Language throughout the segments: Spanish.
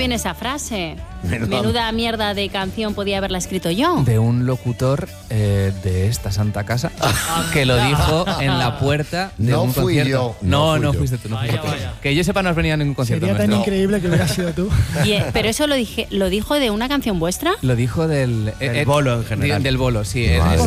bien esa frase. Menuda mierda de canción podía haberla escrito yo. De un locutor de esta santa casa que lo dijo en la puerta de un concierto. No fuiste tú. Que yo sepa, no has venido a ningún concierto. Sería tan increíble que hubiera sido tú. Pero eso lo dijo de una canción vuestra. Lo dijo del bolo en general. Del bolo, sí.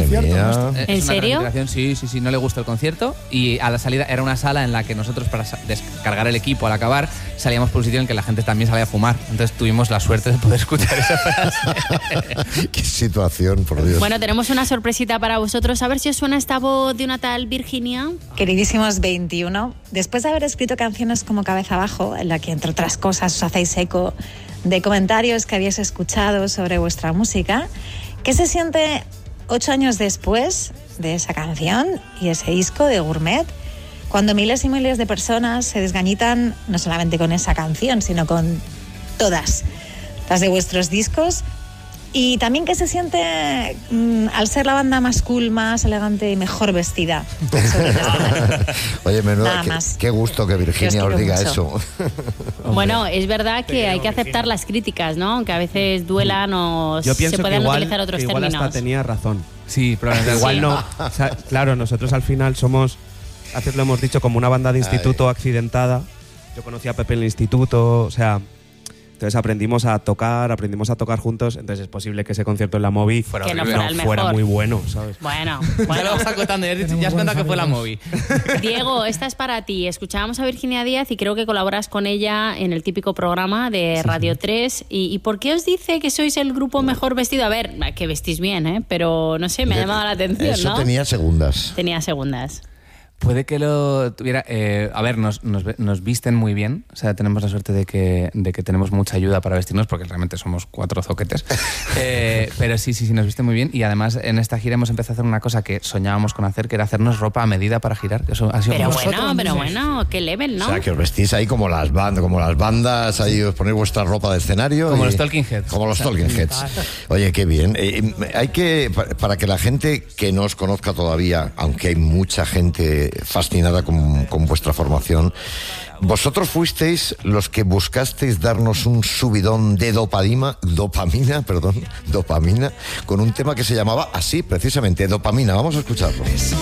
¿En serio? Sí, no le gustó el concierto y a la salida era una sala en la que nosotros para descargar el equipo al acabar salíamos por un sitio en que la gente también salía a fumar. Entonces tuvimos la suerte de poder escuchar esa frase. Qué situación, por Dios. Bueno, tenemos una sorpresita para vosotros. A ver si os suena esta voz de una tal Virginia. Queridísimos 21, después de haber escrito canciones como Cabeza Abajo, en la que entre otras cosas os hacéis eco de comentarios que habéis escuchado sobre vuestra música, ¿qué se siente 8 años después de esa canción y ese disco de Gourmet, cuando miles y miles de personas se desgañitan no solamente con esa canción, sino con todas las de vuestros discos? Y también qué se siente al ser la banda más cool, más elegante y mejor vestida sobre el escenario. Oye, menuda, qué gusto que Virginia os diga mucho. eso. Bueno, es verdad que hay que aceptar las críticas, ¿no? Que a veces duelan o se pueden utilizar otros igual términos. Hasta tenía razón. Sí, probablemente. Igual no. O sea, claro, nosotros al final somos, antes lo hemos dicho, como una banda de instituto accidentada. Yo conocí a Pepe en el instituto, o sea, entonces aprendimos a tocar juntos, entonces es posible que ese concierto en la Movi fuera muy bueno, ¿sabes? Bueno. Ya lo vas acotando, ya has contado que fue la Movi. Diego, esta es para ti. Escuchábamos a Virginia Díaz y creo que colaboras con ella en el típico programa de Radio 3. ¿Y por qué os dice que sois el grupo mejor vestido? A ver, que vestís bien, pero no sé, me ha llamado la atención, Eso ¿no? tenía segundas. Tenía segundas. Puede que lo tuviera. A ver, nos visten muy bien. O sea, tenemos la suerte de que tenemos mucha ayuda para vestirnos, porque realmente somos 4 zoquetes. Pero sí, nos visten muy bien. Y además, en esta gira hemos empezado a hacer una cosa que soñábamos con hacer, que era hacernos ropa a medida para girar. Eso ha sido pero bueno, qué level, ¿no? O sea, que os vestís ahí como las bandas, ahí os ponéis vuestra ropa de escenario. Como los Talking Heads. Como los Talking Heads. Oye, qué bien. Hay que, para que la gente que no os conozca todavía, aunque hay mucha gente fascinada con vuestra formación, vosotros fuisteis los que buscasteis darnos un subidón de dopamina, con un tema que se llamaba así, precisamente, Dopamina. Vamos a escucharlo.